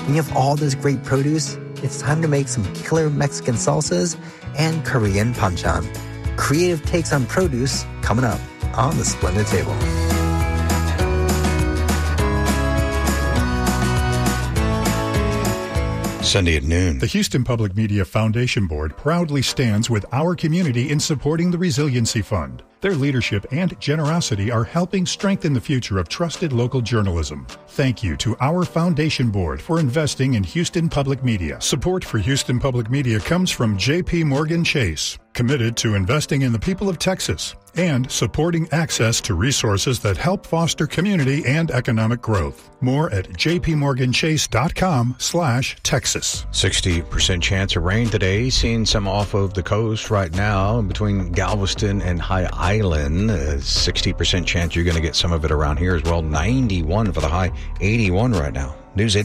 When you have all this great produce, it's time to make some killer Mexican salsas and Korean banchan. Creative takes on produce coming up on The Splendid Table. Sunday at noon. The Houston Public Media Foundation Board proudly stands with our community in supporting the Resiliency Fund. Their leadership and generosity are helping strengthen the future of trusted local journalism. Thank you to our Foundation Board for investing in Houston Public Media. Support for Houston Public Media comes from J.P. Morgan Chase, committed to investing in the people of Texas and supporting access to resources that help foster community and economic growth. More at jpmorganchase.com/Texas. 60% chance of rain today. Seeing some off of the coast right now between Galveston and High Island. 60% chance you're going to get some of it around here as well. 91 for the high, 81 right now. News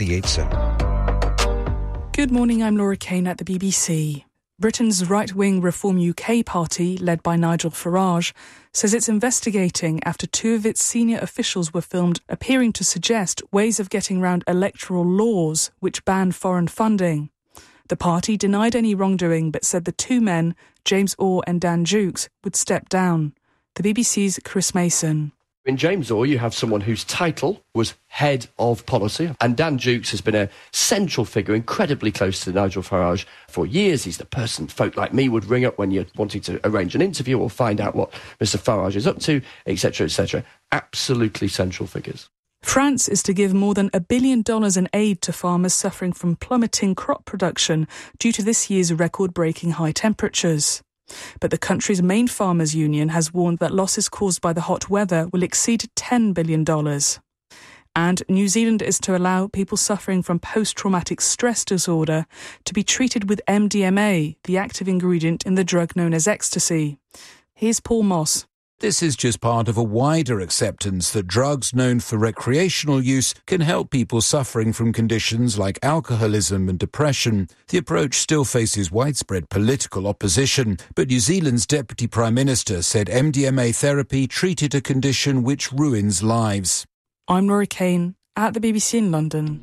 88.7. Good morning, I'm Laura Kane at the BBC. Britain's right-wing Reform UK party, led by Nigel Farage, says it's investigating after two of its senior officials were filmed appearing to suggest ways of getting around electoral laws which ban foreign funding. The party denied any wrongdoing but said the two men, James Orr and Dan Jukes, would step down. The BBC's Chris Mason. In James Orr, you have someone whose title was Head of Policy, and Dan Jukes has been a central figure, incredibly close to Nigel Farage for years. He's the person folk like me would ring up when you're wanting to arrange an interview or find out what Mr. Farage is up to, etc., etc. Absolutely central figures. France is to give more than $1 billion in aid to farmers suffering from plummeting crop production due to this year's record-breaking high temperatures. But the country's main farmers' union has warned that losses caused by the hot weather will exceed $10 billion. And New Zealand is to allow people suffering from post-traumatic stress disorder to be treated with MDMA, the active ingredient in the drug known as ecstasy. Here's Paul Moss. This is just part of a wider acceptance that drugs known for recreational use can help people suffering from conditions like alcoholism and depression. The approach still faces widespread political opposition, but New Zealand's Deputy Prime Minister said MDMA therapy treated a condition which ruins lives. I'm Laura Kane at the BBC in London.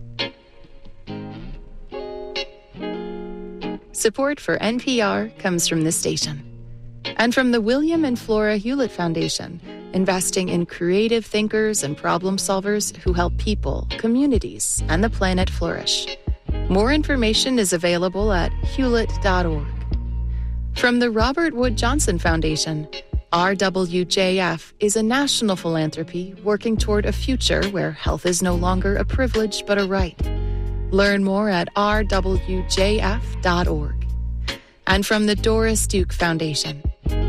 Support for NPR comes from this station. And from the William and Flora Hewlett Foundation, investing in creative thinkers and problem solvers who help people, communities, and the planet flourish. More information is available at hewlett.org. From the Robert Wood Johnson Foundation, RWJF is a national philanthropy working toward a future where health is no longer a privilege but a right. Learn more at rwjf.org. And from the Doris Duke Foundation.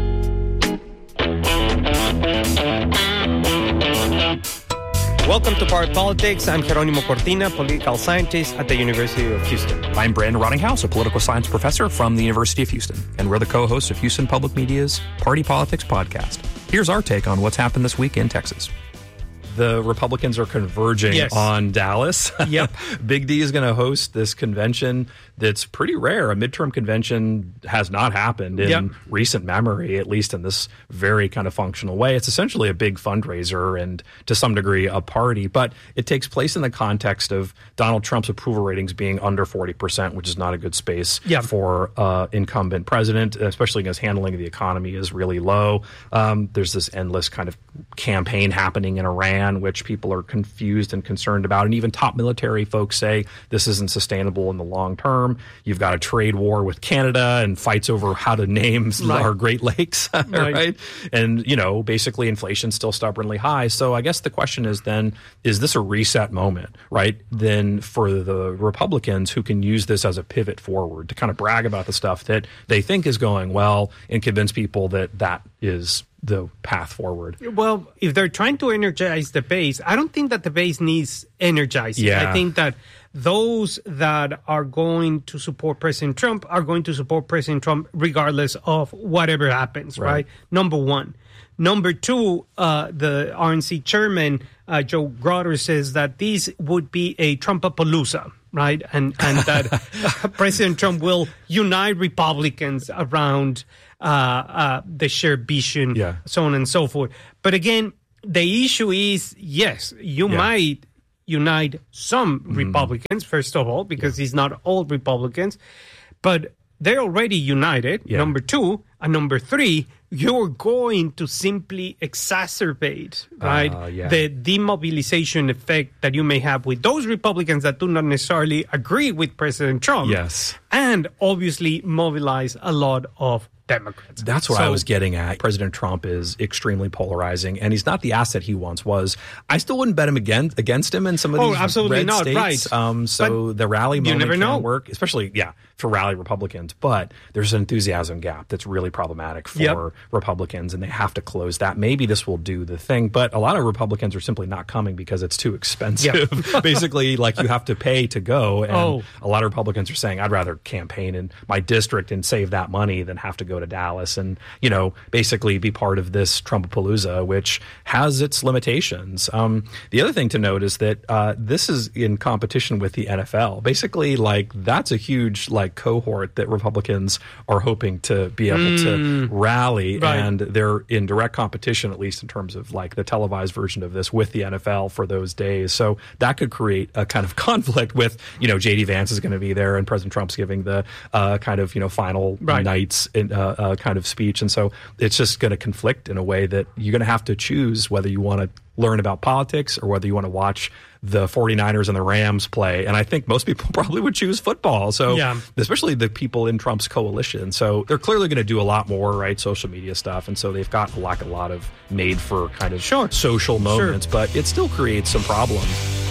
Welcome to Part Politics. I'm Jeronimo Cortina, political scientist at the University of Houston. I'm Brandon Rottinghouse, a political science professor from the University of Houston, and we're the co-hosts of Houston Public Media's Party Politics podcast. Here's our take on what's happened this week in Texas. The Republicans are converging on Dallas. Yep. Big D is going to host this convention that's pretty rare. A midterm convention has not happened in recent memory, at least in this very kind of functional way. It's essentially a big fundraiser and to some degree a party, but it takes place in the context of Donald Trump's approval ratings being under 40%, which is not a good space for incumbent president, especially because handling of the economy is really low. There's this endless kind of campaign happening in Iran, which people are confused and concerned about. And even top military folks say this isn't sustainable in the long term. You've got a trade war with Canada and fights over how to name our Great Lakes, right? And, you know, basically inflation's still stubbornly high. So I guess the question is then, is this a reset moment, right? Then for the Republicans who can use this as a pivot forward to kind of brag about the stuff that they think is going well and convince people that that is the path forward. Well, if they're trying to energize the base, I don't think that the base needs energizing. Yeah. I think that those that are going to support President Trump are going to support President Trump regardless of whatever happens, right? Number one. Number two, the RNC chairman, Joe Grotter, says that this would be a Trumpapalooza, right? And that President Trump will unite Republicans around the shared vision, so on and so forth. But again, the issue is, yes, you might unite some Republicans, first of all, because it's not all Republicans, but they're already united, number two. And number three, you're going to simply exacerbate, right, the demobilization effect that you may have with those Republicans that do not necessarily agree with President Trump. Yes. And obviously mobilize a lot of Democrats. That's what I was getting at. President Trump is extremely polarizing, and he's not the asset he once was. I still wouldn't bet him against him in some of these absolutely red not, states. Right. So the rally moment can work, especially, for rally Republicans. But there's an enthusiasm gap that's really problematic for Republicans, and they have to close that. Maybe this will do the thing, but a lot of Republicans are simply not coming because it's too expensive. Basically, like, you have to pay to go, and a lot of Republicans are saying, I'd rather campaign in my district and save that money than have to go to Dallas and, basically be part of this Trumpapalooza, which has its limitations. The other thing to note is that this is in competition with the NFL. Basically, that's a huge, cohort that Republicans are hoping to be able to rally, and they're in direct competition, at least in terms of, the televised version of this with the NFL for those days. So that could create a kind of conflict with, J.D. Vance is going to be there, and President Trump's giving the kind of, final nights in kind of speech. And so it's just going to conflict in a way that you're going to have to choose whether you want to learn about politics or whether you want to watch the 49ers and the Rams play. And I think most people probably would choose football. So especially the people in Trump's coalition. So they're clearly going to do a lot more, right? Social media stuff. And so they've got a lot of made for kind of social moments, but it still creates some problems.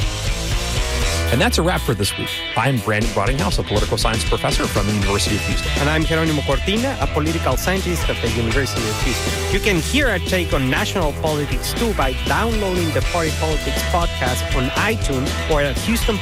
And that's a wrap for this week. I'm Brandon Broadinghouse, a political science professor from the University of Houston. And I'm Jeronimo Cortina, a political scientist at the University of Houston. You can hear our take on national politics too by downloading the Party Politics podcast on iTunes or at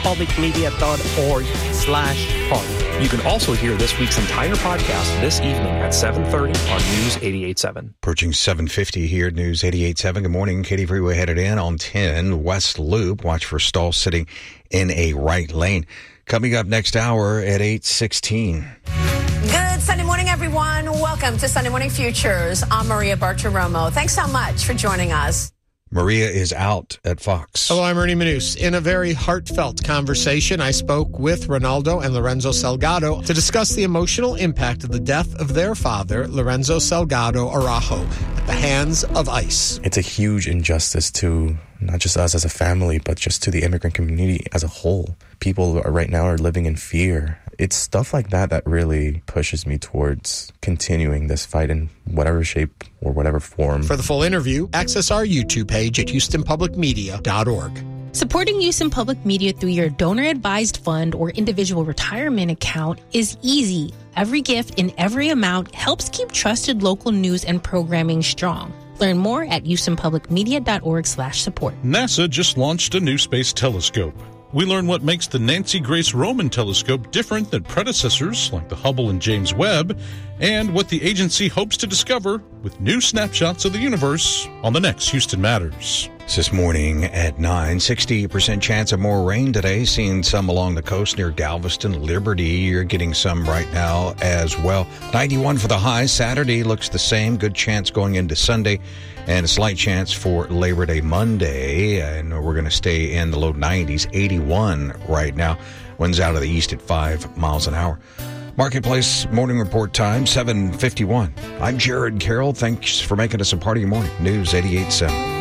houstonpublicmedia.org/party. You can also hear this week's entire podcast this evening at 7:30 on News 88.7. Approaching 7:50 here at News 88.7. Good morning. Katy Freeway headed in on 10 West Loop. Watch for stalls sitting in a right lane. Coming up next hour at 8:16. Good Sunday morning, everyone. Welcome to Sunday Morning Futures. I'm Maria Bartiromo. Thanks so much for joining us. Maria is out at Fox. Hello, I'm Ernie Manous. In a very heartfelt conversation, I spoke with Ronaldo and Lorenzo Salgado to discuss the emotional impact of the death of their father, Lorenzo Salgado Araujo, at the hands of ICE. It's a huge injustice to not just us as a family, but just to the immigrant community as a whole. People right now are living in fear. It's stuff like that that really pushes me towards continuing this fight in whatever shape or whatever form. For the full interview, access our YouTube page at HoustonPublicMedia.org. Supporting Houston Public Media through your donor-advised fund or individual retirement account is easy. Every gift in every amount helps keep trusted local news and programming strong. Learn more at HoustonPublicMedia.org/support. NASA just launched a new space telescope. We learn what makes the Nancy Grace Roman telescope different than predecessors like the Hubble and James Webb, and what the agency hopes to discover with new snapshots of the universe on the next Houston Matters. This morning at 9, 60% chance of more rain today. Seeing some along the coast near Galveston, Liberty. You're getting some right now as well. 91 for the high. Saturday looks the same. Good chance going into Sunday. And a slight chance for Labor Day Monday. And we're going to stay in the low 90s. 81 right now. Winds out of the east at 5 miles an hour. Marketplace morning report time, 7:51. I'm Jared Carroll. Thanks for making us a part of your morning. News 88.7.